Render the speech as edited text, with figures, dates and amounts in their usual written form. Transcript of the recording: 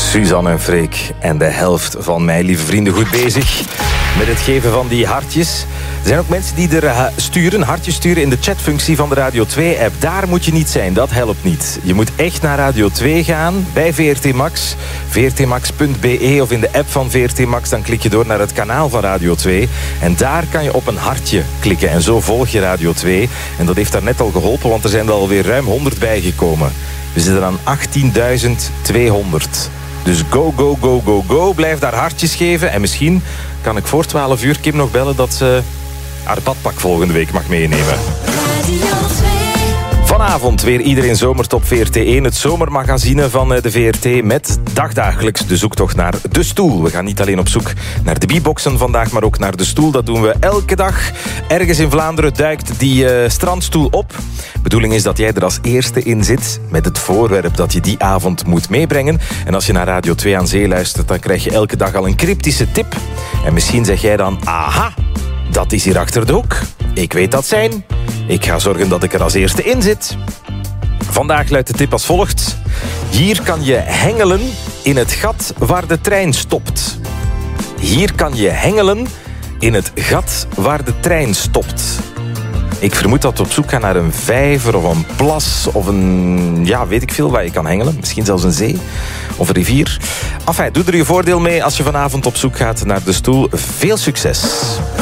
Suzanne en Freek en de helft van mij, lieve vrienden, goed bezig met het geven van die hartjes. Er zijn ook mensen die er hartjes sturen in de chatfunctie van de Radio 2-app. Daar moet je niet zijn, dat helpt niet. Je moet echt naar Radio 2 gaan, bij VRT Max, vrtmax.be of in de app van VRT Max. Dan klik je door naar het kanaal van Radio 2. En daar kan je op een hartje klikken. En zo volg je Radio 2. En dat heeft daar net al geholpen, want er zijn er alweer ruim 100 bijgekomen. We zitten aan 18.200. Dus go, go, go, go, go. Blijf daar hartjes geven. En misschien kan ik voor 12 uur Kim nog bellen dat ze haar badpak volgende week mag meenemen. Vanavond weer Iedereen Zomert op VRT1. Het zomermagazine van de VRT met dagdagelijks de zoektocht naar de stoel. We gaan niet alleen op zoek naar de bieboxen vandaag, maar ook naar de stoel. Dat doen we elke dag. Ergens in Vlaanderen duikt die strandstoel op. De bedoeling is dat jij er als eerste in zit met het voorwerp dat je die avond moet meebrengen. En als je naar Radio 2 aan Zee luistert, dan krijg je elke dag al een cryptische tip. En misschien zeg jij dan, aha, dat is hier achter de hoek. Ik weet dat zijn. Ik ga zorgen dat ik er als eerste in zit. Vandaag luidt de tip als volgt. Hier kan je hengelen in het gat waar de trein stopt. Hier kan je hengelen in het gat waar de trein stopt. Ik vermoed dat we op zoek gaan naar een vijver of een plas of een, ja, weet ik veel waar je kan hengelen. Misschien zelfs een zee of een rivier. Enfin, doe er je voordeel mee als je vanavond op zoek gaat naar de stoel. Veel succes.